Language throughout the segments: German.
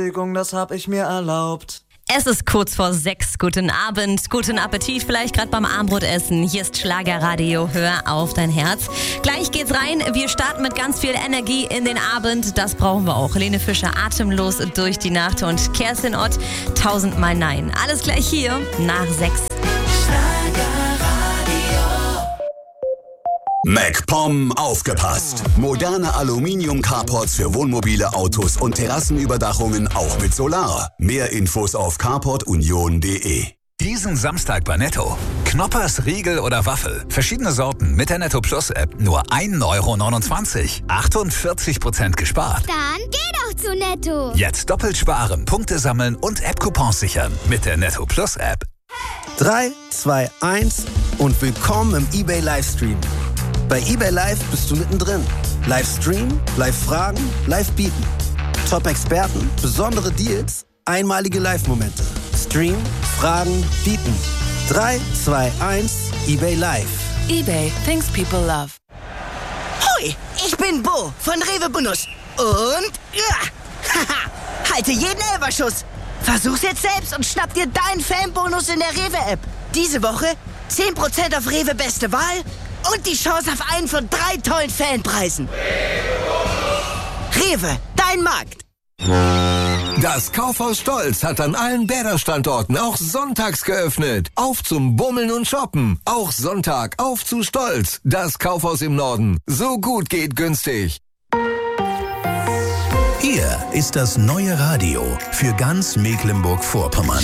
Das hab ich mir erlaubt. Es ist kurz vor 6. Guten Abend, guten Appetit, vielleicht gerade beim Armbrotessen. Hier ist Schlagerradio, hör auf dein Herz. Gleich geht's rein, wir starten mit ganz viel Energie in den Abend. Das brauchen wir auch. Helene Fischer, atemlos durch die Nacht und Kerstin Ott, 1000-mal Nein. Alles gleich hier nach 6. MacPom aufgepasst. Moderne Aluminium-Carports für Wohnmobile, Autos und Terrassenüberdachungen auch mit Solar. Mehr Infos auf carportunion.de. Diesen Samstag bei Netto. Knoppers, Riegel oder Waffel. Verschiedene Sorten mit der Netto Plus App. Nur 1,29 €. 48% gespart. Dann geh doch zu Netto. Jetzt doppelt sparen, Punkte sammeln und App-Coupons sichern mit der Netto Plus App. 3, 2, 1 und willkommen im eBay Livestream. Bei eBay Live bist du mittendrin. Livestream, Live-Fragen, Live-Bieten. Top-Experten, besondere Deals, einmalige Live-Momente. Stream, Fragen, Bieten. 3, 2, 1, eBay Live. eBay, things people love. Hoi, ich bin Bo von Rewe Bonus. Und halte jeden Elferschuss. Versuch's jetzt selbst und schnapp dir deinen Fanbonus in der Rewe-App. Diese Woche 10% auf Rewe Beste Wahl und die Chance auf einen von 3 tollen Fanpreisen. Rewe, dein Markt. Das Kaufhaus Stolz hat an allen Bäder-Standorten auch sonntags geöffnet. Auf zum Bummeln und Shoppen. Auch Sonntag auf zu Stolz. Das Kaufhaus im Norden. So gut geht günstig. Hier ist das neue Radio für ganz Mecklenburg-Vorpommern.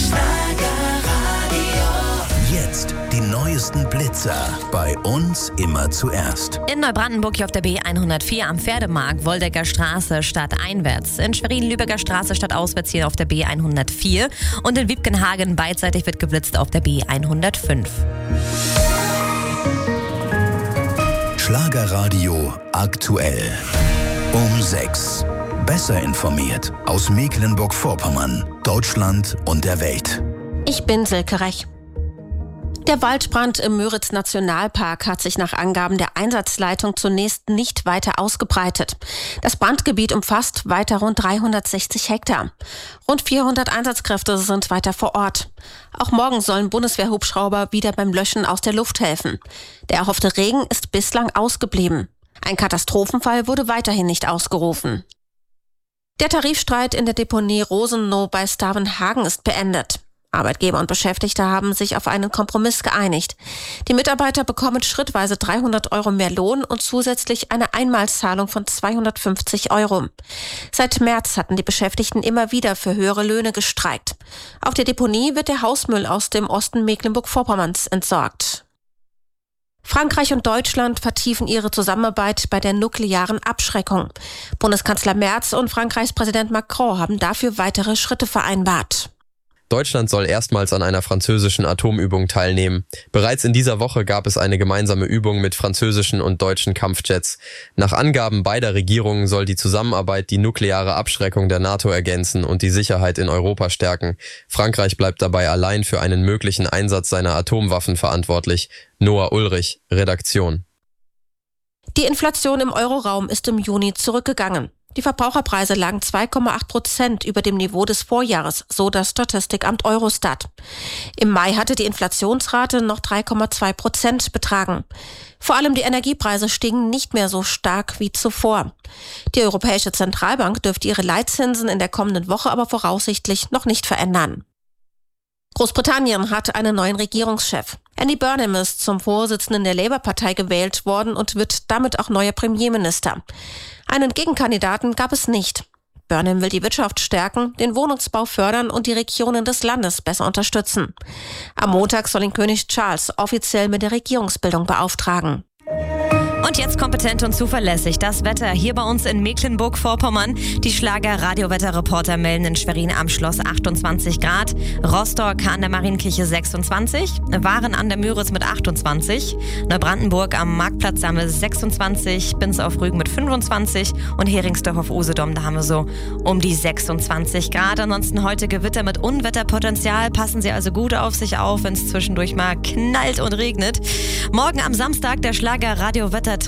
Jetzt die neuesten Blitzer. Bei uns immer zuerst. In Neubrandenburg hier auf der B104 am Pferdemarkt, Woldecker Straße stadteinwärts. In Schwerin-Lübecker Straße stadtauswärts hier auf der B104. Und in Wiebkenhagen beidseitig wird geblitzt auf der B105. Schlagerradio aktuell. Um 6. Besser informiert aus Mecklenburg-Vorpommern, Deutschland und der Welt. Ich bin Silke Rech. Der Waldbrand im Müritz-Nationalpark hat sich nach Angaben der Einsatzleitung zunächst nicht weiter ausgebreitet. Das Brandgebiet umfasst weiter rund 360 Hektar. Rund 400 Einsatzkräfte sind weiter vor Ort. Auch morgen sollen Bundeswehrhubschrauber wieder beim Löschen aus der Luft helfen. Der erhoffte Regen ist bislang ausgeblieben. Ein Katastrophenfall wurde weiterhin nicht ausgerufen. Der Tarifstreit in der Deponie Rosenow bei Stavenhagen ist beendet. Arbeitgeber und Beschäftigte haben sich auf einen Kompromiss geeinigt. Die Mitarbeiter bekommen schrittweise 300 € mehr Lohn und zusätzlich eine Einmalzahlung von 250 €. Seit März hatten die Beschäftigten immer wieder für höhere Löhne gestreikt. Auf der Deponie wird der Hausmüll aus dem Osten Mecklenburg-Vorpommerns entsorgt. Frankreich und Deutschland vertiefen ihre Zusammenarbeit bei der nuklearen Abschreckung. Bundeskanzler Merz und Frankreichs Präsident Macron haben dafür weitere Schritte vereinbart. Deutschland soll erstmals an einer französischen Atomübung teilnehmen. Bereits in dieser Woche gab es eine gemeinsame Übung mit französischen und deutschen Kampfjets. Nach Angaben beider Regierungen soll die Zusammenarbeit die nukleare Abschreckung der NATO ergänzen und die Sicherheit in Europa stärken. Frankreich bleibt dabei allein für einen möglichen Einsatz seiner Atomwaffen verantwortlich. Noah Ulrich, Redaktion. Die Inflation im Euroraum ist im Juni zurückgegangen. Die Verbraucherpreise lagen 2,8% über dem Niveau des Vorjahres, so das Statistikamt Eurostat. Im Mai hatte die Inflationsrate noch 3,2% betragen. Vor allem die Energiepreise stiegen nicht mehr so stark wie zuvor. Die Europäische Zentralbank dürfte ihre Leitzinsen in der kommenden Woche aber voraussichtlich noch nicht verändern. Großbritannien hat einen neuen Regierungschef. Andy Burnham ist zum Vorsitzenden der Labour-Partei gewählt worden und wird damit auch neuer Premierminister. Einen Gegenkandidaten gab es nicht. Burnham will die Wirtschaft stärken, den Wohnungsbau fördern und die Regionen des Landes besser unterstützen. Am Montag soll ihn König Charles offiziell mit der Regierungsbildung beauftragen. Und jetzt kompetent und zuverlässig das Wetter hier bei uns in Mecklenburg-Vorpommern. Die Schlager-Radio-Wetterreporter melden in Schwerin am Schloss 28 Grad, Rostock an der Marienkirche 26, Waren an der Müritz mit 28, Neubrandenburg am Marktplatz haben wir 26, Binz auf Rügen mit 25 und Heringsdorf auf Usedom, da haben wir so um die 26 Grad. Ansonsten heute Gewitter mit Unwetterpotenzial. Passen Sie also gut auf sich auf, wenn es zwischendurch mal knallt und regnet. Morgen am Samstag der Schlager-Radio-Wettertrend.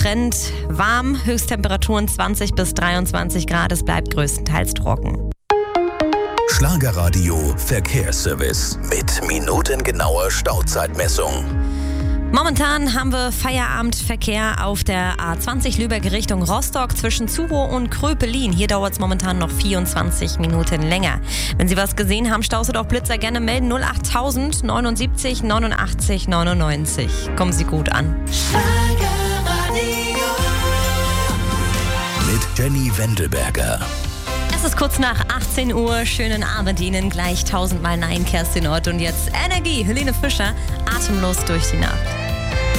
Warm, Höchsttemperaturen 20 bis 23 Grad. Es bleibt größtenteils trocken. Schlagerradio Verkehrsservice mit minutengenauer Stauzeitmessung. Momentan haben wir Feierabendverkehr auf der A20 Lübeck Richtung Rostock zwischen Zurow und Kröpelin. Hier dauert es momentan noch 24 Minuten länger. Wenn Sie was gesehen haben, Staus oder auch Blitzer, gerne melden. 08000 79 89 99. Kommen Sie gut an. Mit Jenny Wendelberger. Es ist kurz nach 18 Uhr. Schönen Abend Ihnen. Gleich 1000-mal Nein, Kerstin Ott. Und jetzt Energie. Helene Fischer, atemlos durch die Nacht.